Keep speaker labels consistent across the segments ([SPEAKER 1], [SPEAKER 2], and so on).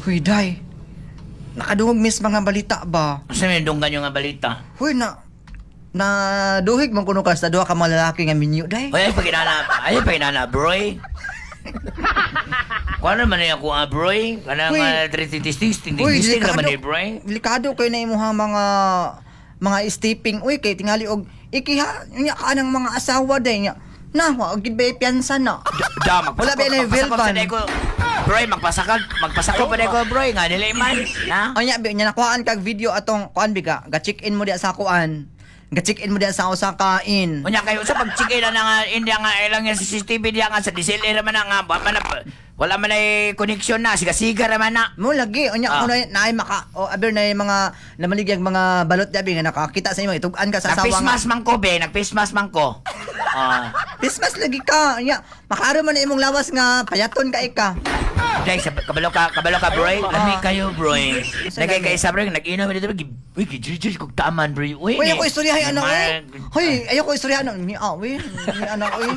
[SPEAKER 1] Huy, day. Nakadungog miss mga balita ba?
[SPEAKER 2] Sa may dunggan yung nga balita.
[SPEAKER 1] Huy, na duhig man kuno ka sa duha ka mga lalaki nga minyo, day.
[SPEAKER 2] Ay, paginana, broy. Kung ano man na ako, broy? Kanang
[SPEAKER 1] Uy.
[SPEAKER 2] tisting naman ni broy.
[SPEAKER 1] Delikado kayo na imuha mga stepping. Uy, kay tingali og ikiha nya ka ng mga asawa day nya. Na, wa gid ba piyansa na. Wala ba na Vilban?
[SPEAKER 2] Broy, magpasakop pa ko, broy, nga nila man. Na?
[SPEAKER 1] Anya bi nya nakuhaan kag video atong kuan biga, ga-check-in mo diya sa kuan. Ga-check-in mo diya sa usa ka in.
[SPEAKER 2] Unya kayo sa pag-check-in na nga India nga ilang yung CCTV diya nga sa DSLR man nga wala man ay connection na siga-siga raman na.
[SPEAKER 1] Mo lagi unya kuno na ay maka o aber na yung mga namaligyag mga balot dabi nga nakakita sa imo itug-an ka sa asawa nga.
[SPEAKER 2] Nag-face mask man ko.
[SPEAKER 1] Pismas lagi ka. Nya makaaro man na imong lawas nga payaton ka ika.
[SPEAKER 2] Dai kabalo ka broy. Lami kayo broy. Nagay kay sa broy nag-inom dito. Uy, gijij kog taman broy. Uy,
[SPEAKER 1] ako istoryahay anak eh. Hoy, ayoko istoryahan ni awi. Ni anak oy.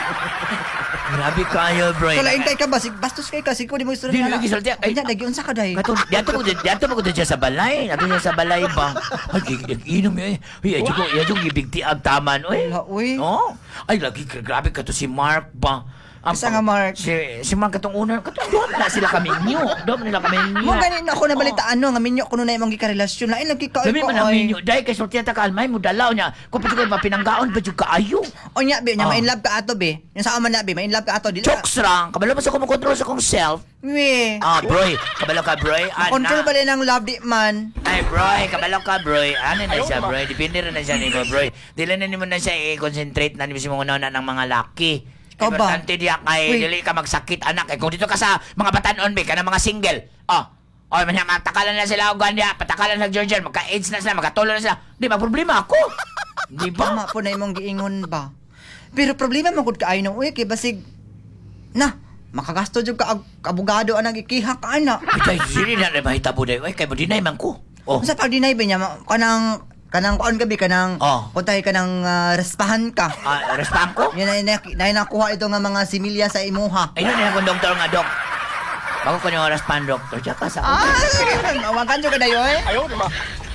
[SPEAKER 2] Grabe kayo broy.
[SPEAKER 1] Kalain kay ka bastos kay ka sigko di mo istoryahan.
[SPEAKER 2] Di lagi salti.
[SPEAKER 1] Ay nya lagi unsa ka day.
[SPEAKER 2] Diato mo ko diya sa balay. Ato niya sa balay ba. Ay, inom eh. Uy, yung gibigti ang taman.
[SPEAKER 1] Uy.
[SPEAKER 2] Oh. Ay, lagi grabe ka to si Mark ba.
[SPEAKER 1] Isa nga Mark.
[SPEAKER 2] Si Mark katong una, doon na sila kami nyo. Doon nila kami nyo.
[SPEAKER 1] Mo ganin ako nabalitaan no nga minyo kuno na imong gikarelasyon. Lain lagi ka
[SPEAKER 2] Dami man namin nyo. Dahil kay sortiya ta kalmay mo dalaw niya. Kung pati ko mapinanggaon ba yung kaayo.
[SPEAKER 1] O nya be nya ma in love ka ato be. Yung sa aman na be, ma in love ka ato dili.
[SPEAKER 2] Jokes lang. Kabalo pa sa kumokontrol sa kong self.
[SPEAKER 1] We.
[SPEAKER 2] Broy. Kabalo ka, broy.
[SPEAKER 1] Control ba din ang love di man?
[SPEAKER 2] Ay, broy. Kabalo ka, broy. Ano na siya, broy? Depende rin na siya nimo, broy. Dili na nimo na siya i-concentrate na nimo si mga na ng mga laki.
[SPEAKER 1] Ikaw ba?
[SPEAKER 2] Importante diya kay dili ka magsakit anak. Kung dito ka sa mga batanon be, ka ng mga single. Matakalan na sila og ganda, patakalan sa Georgian, magka-AIDS na sila, magkatulo na sila. Di ba problema ako? Di ba?
[SPEAKER 1] Tama po na imong giingon ba? Pero problema mo gud kaayo nung uy kay basig na makagasto jud ka abogado anang ikiha ka ana.
[SPEAKER 2] Itay sili na mahitabo day. Ay kay mo dinay man ko.
[SPEAKER 1] Sa pag deny ba niya kanang kuan gabi kanang puntay kanang respahan ka.
[SPEAKER 2] Respahan ko?
[SPEAKER 1] Yan na nakuha ito nga mga similya sa imuha.
[SPEAKER 2] Ayun na yung doktor nga dok. Bago ko yung respahan doktor. Diyan ka sa
[SPEAKER 1] Mawagan jud ka dayo eh.
[SPEAKER 3] Ayaw, di ba?